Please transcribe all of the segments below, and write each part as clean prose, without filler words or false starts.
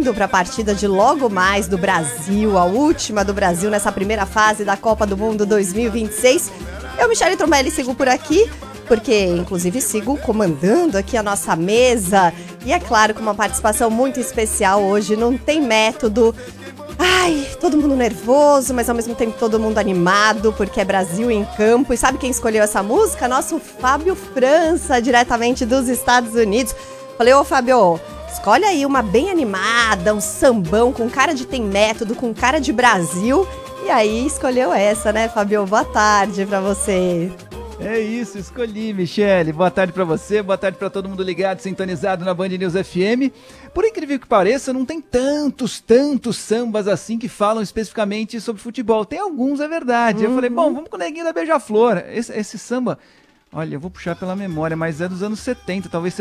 indo para a partida de logo mais do Brasil, a última do Brasil nessa primeira fase da Copa do Mundo 2026. Eu, Michele Trombelli, sigo por aqui, porque inclusive sigo comandando aqui a nossa mesa. E é claro, com uma participação muito especial hoje, não tem método. Ai, todo mundo nervoso, mas ao mesmo tempo todo mundo animado, porque é Brasil em campo. E sabe quem escolheu essa música? Nosso Fábio França, diretamente dos Estados Unidos. Falei, ô Fábio, escolhe aí uma bem animada, um sambão com cara de tem método, com cara de Brasil. E aí escolheu essa, né, Fábio? Boa tarde pra você. É isso, escolhi, Michele. Boa tarde pra você, boa tarde pra todo mundo ligado, sintonizado na Band News FM. Por incrível que pareça, não tem tantos sambas assim que falam especificamente sobre futebol. Tem alguns, é verdade. Eu falei, bom, vamos com o Neguinho da Beija-Flor. Esse samba, olha, eu vou puxar pela memória, mas é dos anos 70, talvez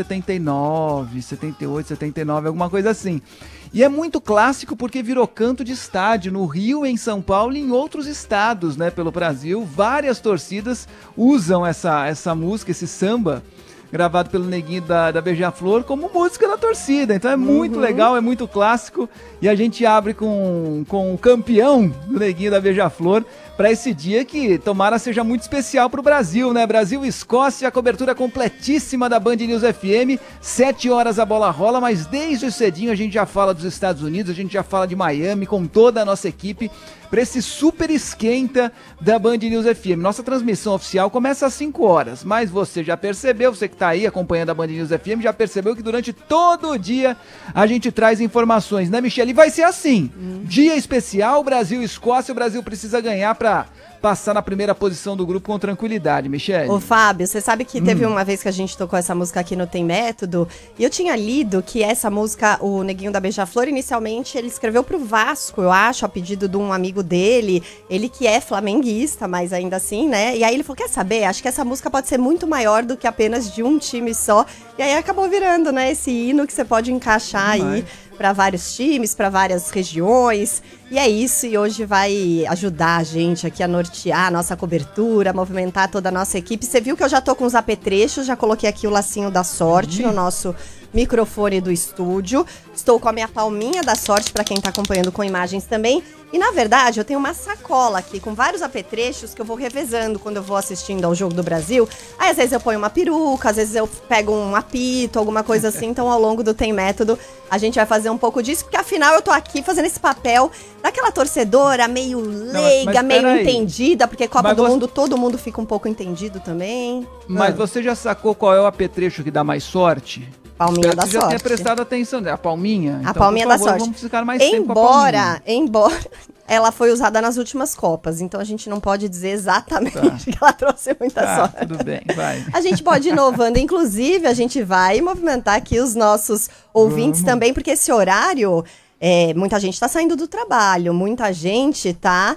79, 78, 79, alguma coisa assim. E é muito clássico porque virou canto de estádio no Rio, em São Paulo e em outros estados, né, pelo Brasil. Várias torcidas usam essa música, esse samba, gravado pelo Neguinho da Beija-Flor, como música da torcida. Então é muito legal, é muito clássico. E a gente abre com o campeão do Neguinho da Beija-Flor para esse dia que tomara seja muito especial para o Brasil, né? Brasil e Escócia, a cobertura completíssima da Band News FM. 7 horas a bola rola, mas desde cedinho a gente já fala dos Estados Unidos, a gente já fala de Miami com toda a nossa equipe para esse super esquenta da Band News FM. Nossa transmissão oficial começa às 5 horas, mas você já percebeu, você que está aí acompanhando a Band News FM, já percebeu que durante todo o dia a gente traz informações, né, Michele? E vai ser assim, dia especial, Brasil e Escócia, o Brasil precisa ganhar para passar na primeira posição do grupo com tranquilidade, Michele. Ô Fábio, você sabe que teve uma vez que a gente tocou essa música aqui no Tem Método, e eu tinha lido que essa música, o Neguinho da Beija-Flor, inicialmente ele escreveu pro Vasco, eu acho, a pedido de um amigo dele, ele que é flamenguista, mas ainda assim, né? E aí ele falou, quer saber? Acho que essa música pode ser muito maior do que apenas de um time só. E aí acabou virando, né, esse hino que você pode encaixar aí para vários times, para várias regiões. E é isso, e hoje vai ajudar a gente aqui a nortear a nossa cobertura, a movimentar toda a nossa equipe. Você viu que eu já tô com os apetrechos, já coloquei aqui o lacinho da sorte no nosso microfone do estúdio. Estou com a minha palminha da sorte, para quem tá acompanhando com imagens também. E na verdade eu tenho uma sacola aqui com vários apetrechos que eu vou revezando quando eu vou assistindo ao Jogo do Brasil. Aí às vezes eu ponho uma peruca, às vezes eu pego um apito, alguma coisa assim. Então ao longo do Tem Método a gente vai fazer um pouco disso, porque afinal eu tô aqui fazendo esse papel daquela torcedora meio leiga, meio entendida, porque Copa do Mundo todo mundo fica um pouco entendido também. Mas você já sacou qual é o apetrecho que dá mais sorte? Palminha da sorte. Você já tenha prestado atenção, a palminha? A palminha da sorte. Vamos ficar mais tempo com a palminha. Embora ela foi usada nas últimas Copas, então a gente não pode dizer exatamente que ela trouxe muita sorte. Tudo bem, vai. A gente pode ir inovando, inclusive a gente vai movimentar aqui os nossos ouvintes também, porque esse horário, muita gente está saindo do trabalho, muita gente está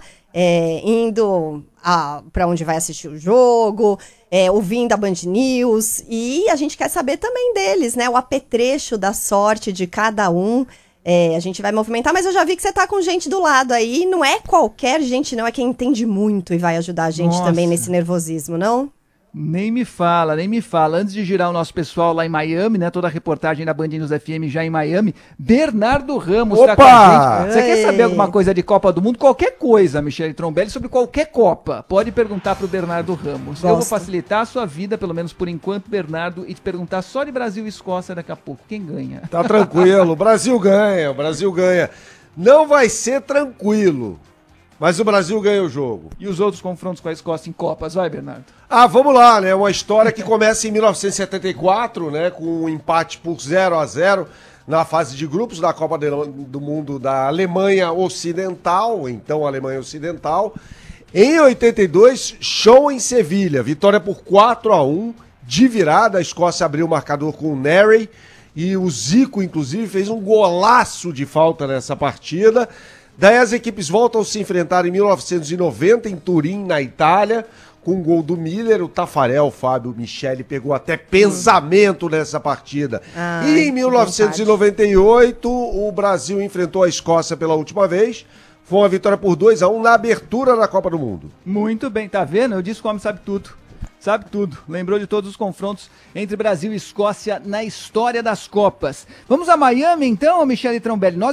indo para onde vai assistir o jogo, ouvindo a Band News, e a gente quer saber também deles, né? O apetrecho da sorte de cada um. A gente vai movimentar, mas eu já vi que você tá com gente do lado aí. Não é qualquer gente, não. É quem entende muito e vai ajudar a gente também nesse nervosismo, não? Nem me fala, nem me fala. Antes de girar o nosso pessoal lá em Miami, né? Toda a reportagem da Band News FM já em Miami. Bernardo Ramos tá com a gente. Você quer saber alguma coisa de Copa do Mundo? Qualquer coisa, Michele Trombelli, sobre qualquer Copa. Pode perguntar pro Bernardo Ramos. Eu vou facilitar a sua vida, pelo menos por enquanto, Bernardo, e te perguntar só de Brasil e Escócia daqui a pouco. Quem ganha? Tá tranquilo, o Brasil ganha, o Brasil ganha. Não vai ser tranquilo, mas o Brasil ganha o jogo. E os outros confrontos com a Escócia em Copas? Vai, Bernardo. Vamos lá, né? Uma história que começa em 1974, né? Com um empate por 0-0 na fase de grupos da Copa do Mundo da Alemanha Ocidental, então Alemanha Ocidental. Em 82, show em Sevilha, vitória por 4-1, de virada. A Escócia abriu o marcador com o Nery e o Zico, inclusive, fez um golaço de falta nessa partida. Daí as equipes voltam a se enfrentar em 1990, em Turim, na Itália, com um gol do Miller. O Tafarel, Fábio, Michele pegou até pensamento nessa partida. E em 1998, o Brasil enfrentou a Escócia pela última vez. Foi uma vitória por 2-1 na abertura da Copa do Mundo. Muito bem, tá vendo? Eu disse que o homem sabe tudo. Sabe tudo. Lembrou de todos os confrontos entre Brasil e Escócia na história das Copas. Vamos a Miami então, Michele Trombelli.